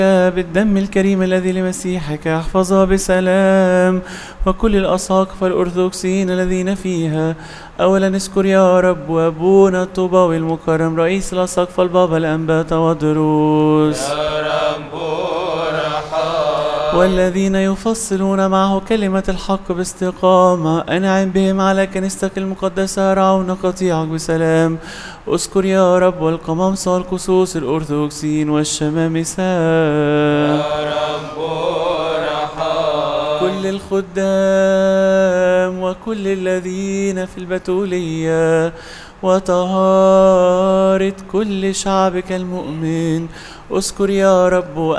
بالدم الكريم الذي لمسيحك احفظها بسلام، وكل الأساقفة الأرثوذكسيين الذين فيها. أولا اذكر يا رب وأبونا الطوباوي المكرم رئيس الأساقفة البابا الأنبا تودروس، والذين يفصلون معه كلمة الحق باستقامة. أنعم بهم على كنيستك المقدسة، رعون قطيعك بسلام. اذكر يا رب والقمامسة والقصوص الأرثوذكسيين والشمامسة، كل الخدام وكل الذين في البتولية، وطهارة كل شعبك المؤمن. اذكر يا رب